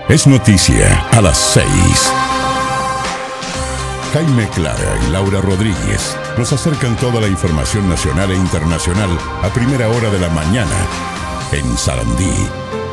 Es noticia a las 6. Jaime Clara y Laura Rodríguez nos acercan toda la información nacional e internacional a primera hora de la mañana en Sarandí.